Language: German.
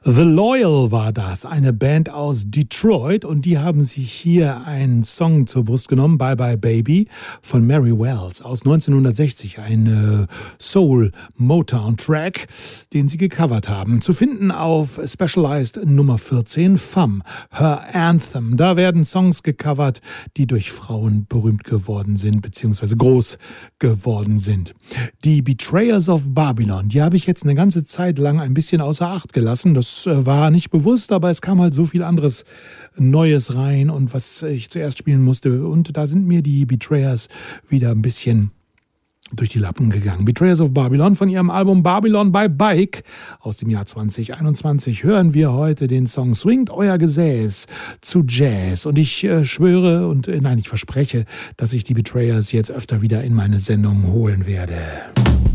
The Loyal war das, eine Band aus Detroit, und die haben sich hier einen Song zur Brust genommen, Bye Bye Baby von Mary Wells aus 1960, ein Soul-Motown-Track, den sie gecovert haben. Zu finden auf Specialized Nummer 14, Femme, Her Anthem. Da werden Songs gecovert, die durch Frauen berühmt geworden sind, beziehungsweise groß geworden sind. Die Betrayers of Babylon, die habe ich jetzt eine ganze Zeit lang ein bisschen außer Acht gelassen. Das war nicht bewusst, aber es kam halt so viel anderes Neues rein, und was ich zuerst spielen musste, und da sind mir die Betrayers wieder ein bisschen durch die Lappen gegangen. Betrayers of Babylon von ihrem Album Babylon by Bike aus dem Jahr 2021 hören wir heute den Song Swingt euer Gesäß zu Jazz, und ich schwöre und nein, ich verspreche, dass ich die Betrayers jetzt öfter wieder in meine Sendung holen werde.